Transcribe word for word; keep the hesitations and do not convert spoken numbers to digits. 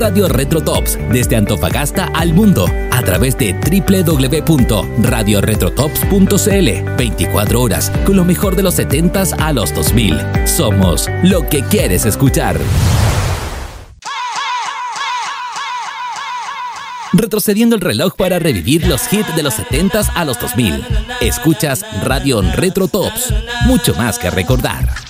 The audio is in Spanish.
Radio Retro Tops, desde Antofagasta al mundo, a través de doble u doble u doble u punto radio retrotops punto c l. veinticuatro horas, con lo mejor de los setentas a los dos mil. Somos lo que quieres escuchar. Retrocediendo el reloj para revivir los hits de los setentas a los dos mil. Escuchas Radio Retro Tops, mucho más que recordar.